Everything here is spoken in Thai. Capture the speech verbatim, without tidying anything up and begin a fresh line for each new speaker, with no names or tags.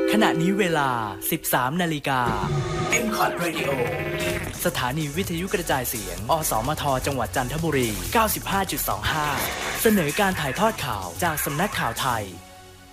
ขณะนี้เวลา สิบสามนาฬิกา เอ็ม คอท Radio สถานีวิทยุกระจายเสียง อสมท จังหวัดจันทบุรี เก้าสิบห้าจุดสองห้า เสนอการถ่ายทอดข่าวจากสำนักข่าวไทย